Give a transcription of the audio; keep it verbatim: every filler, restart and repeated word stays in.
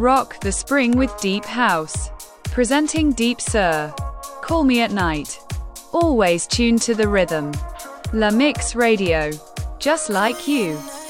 Rock the spring with deep house. Presenting Deep Sur. Call Me at Night. Always tuned to the rhythm. La Mix Radio. Just like you.